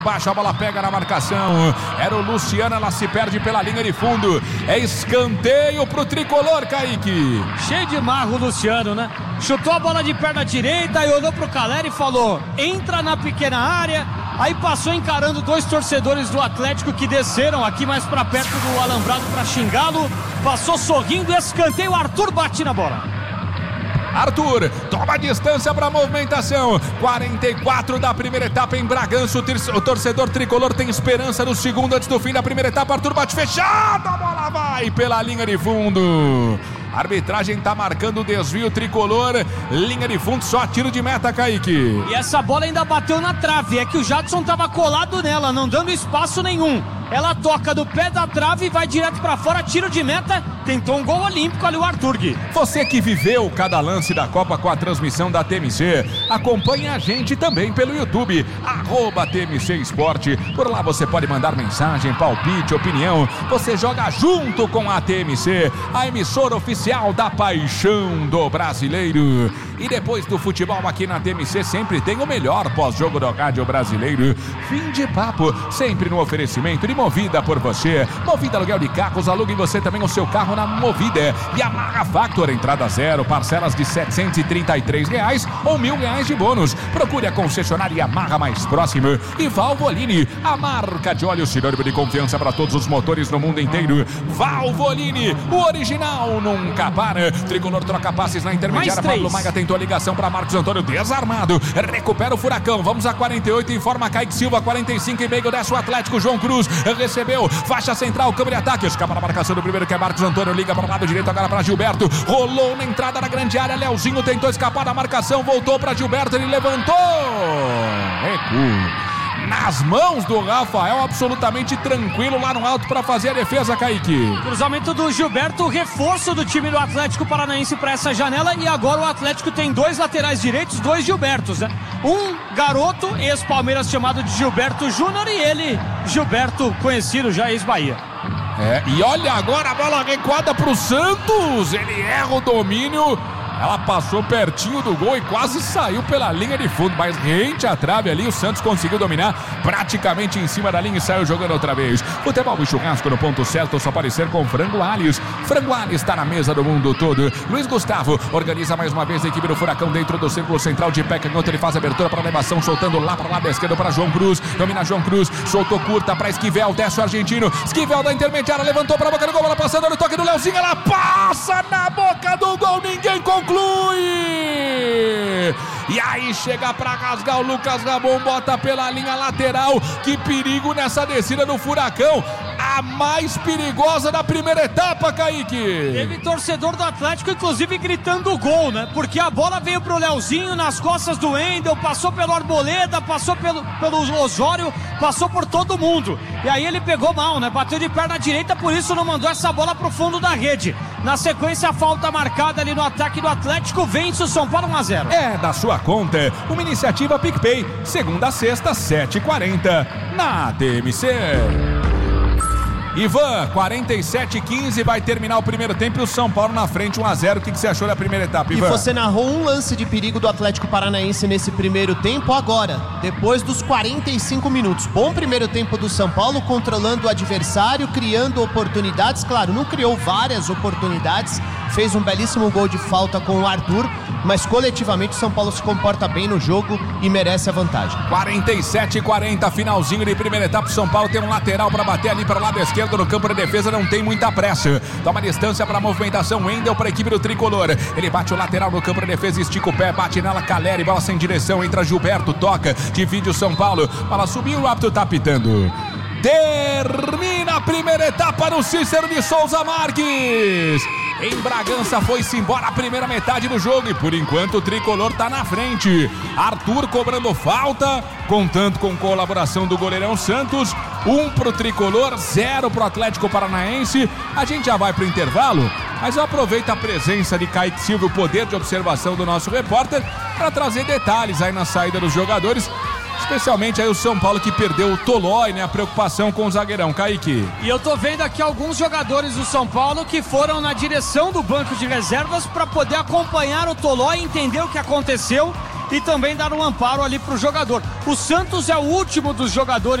Baixa, a bola pega na marcação, era o Luciano, ela se perde pela linha de fundo, é escanteio pro tricolor, Kaique. Cheio de marro o Luciano, né? Chutou a bola de perna direita e olhou pro Caleri e falou, entra na pequena área, aí passou encarando dois torcedores do Atlético que desceram aqui mais pra perto do alambrado pra xingá-lo, passou sorrindo, escanteio, Arthur bate na bola. Arthur toma distância para a movimentação. 44 da primeira etapa em Bragança. O torcedor tricolor tem esperança no segundo antes do fim da primeira etapa. Arthur bate fechado, a bola vai pela linha de fundo. A arbitragem tá marcando o desvio tricolor. Linha de fundo, só tiro de meta, Kaique. E essa bola ainda bateu na trave. É que o Jadson tava colado nela, não dando espaço nenhum. Ela toca do pé da trave e vai direto pra fora, tiro de meta. Tentou um gol olímpico ali o Arthur. Você que viveu cada lance da Copa com a transmissão da TMC, acompanhe a gente também pelo YouTube, @TMC Esporte. Por lá você pode mandar mensagem, palpite, opinião. Você joga junto com a TMC, a emissora oficial da paixão do brasileiro. E depois do futebol aqui na TMC sempre tem o melhor pós-jogo do rádio brasileiro. Fim de papo, sempre no oferecimento de Movida por você. Movida aluguel de carros, alugue você também o seu carro na Movida. E Yamaha Factor, entrada zero, parcelas de R$733 ou R$1.000 de bônus. Procure a concessionária Yamaha mais próxima. E Valvoline, a marca de óleo sinônimo de confiança para todos os motores no mundo inteiro. Valvoline, o original nunca para. Tricolor troca passes na intermediária. Pablo Maia tentou a ligação para Marcos Antônio, desarmado. Recupera o Furacão, vamos a 48, informa Kaique Silva. 45 e meio, desce o Atlético, João Cruz recebeu, faixa central, câmera de ataque, escapa na marcação do primeiro que é Marcos Antônio, liga para o lado direito agora para Gilberto, rolou na entrada da grande área, Leozinho tentou escapar da marcação, voltou para Gilberto, ele levantou, recuo. Nas mãos do Rafael, absolutamente tranquilo lá no alto para fazer a defesa, Kaique. Cruzamento do Gilberto, reforço do time do Atlético Paranaense para essa janela, e agora o Atlético tem dois laterais direitos, dois Gilbertos, né? Um garoto, ex-Palmeiras, chamado de Gilberto Júnior, e ele, Gilberto, conhecido já ex-Bahia. E olha agora a bola recuada pro Santos, ele erra o domínio. Ela passou pertinho do gol e quase saiu pela linha de fundo, mas rente à trave ali, o Santos conseguiu dominar praticamente em cima da linha e saiu jogando outra vez. Futebol e churrasco no ponto certo, só aparecer com Frango Alhos. Frango Alhos está na mesa do mundo todo. Luiz Gustavo organiza mais uma vez a equipe do Furacão dentro do círculo central de pé canhoto. Ele faz a abertura para a elevação, soltando lá para o lado esquerdo para João Cruz. Domina João Cruz, soltou curta para Esquivel, desce o argentino. Esquivel da intermediária, levantou para a boca do gol, ela passando no toque do Leozinho, ela passa na boca do gol, ninguém conclui. E aí chega pra rasgar o Lucas Ramon, bota pela linha lateral. Que perigo nessa descida do Furacão, a mais perigosa da primeira etapa, Kaique. Teve torcedor do Atlético inclusive gritando gol, né? Porque a bola veio pro Leozinho nas costas do Wendel, passou pelo Arboleda, passou pelo Osório, passou por todo mundo. E aí ele pegou mal, né? Bateu de perna direita, por isso não mandou essa bola pro fundo da rede. Na sequência, a falta marcada ali no ataque do Atlético, vence o São Paulo 1-0. É da sua conta, uma iniciativa PicPay, segunda a sexta, 7h40, na TMC. Ivan, 47-15, vai terminar o primeiro tempo e o São Paulo na frente, 1-0. O que você achou da primeira etapa, Ivan? E você narrou um lance de perigo do Atlético Paranaense nesse primeiro tempo agora, depois dos 45 minutos. Bom primeiro tempo do São Paulo, controlando o adversário, criando oportunidades. Claro, não criou várias oportunidades, fez um belíssimo gol de falta com o Arthur, mas coletivamente o São Paulo se comporta bem no jogo e merece a vantagem. 47-40, finalzinho de primeira etapa. O São Paulo tem um lateral para bater ali para o lado esquerdo no campo de defesa, não tem muita pressa. Toma distância para a movimentação, Wendel para a equipe do Tricolor. Ele bate o lateral no campo de defesa, estica o pé, bate nela, Caleri, bola sem direção, entra Gilberto, toca, divide o São Paulo. Bola subiu, o árbitro tá pitando. Termina a primeira etapa no Cícero de Souza Marques. Em Bragança foi-se embora a primeira metade do jogo e por enquanto o Tricolor tá na frente. Arthur cobrando falta, contando com colaboração do goleirão Santos. 1 pro Tricolor, 0 pro Atlético Paranaense. A gente já vai pro intervalo, mas eu aproveito a presença de Kaique Silva, o poder de observação do nosso repórter, para trazer detalhes aí na saída dos jogadores. Especialmente aí o São Paulo que perdeu o Tolói, né? A preocupação com o zagueirão, Kaique. E eu tô vendo aqui alguns jogadores do São Paulo que foram na direção do banco de reservas para poder acompanhar o Tolói, entender o que aconteceu e também dar um amparo ali para o jogador. O Santos é o último dos jogadores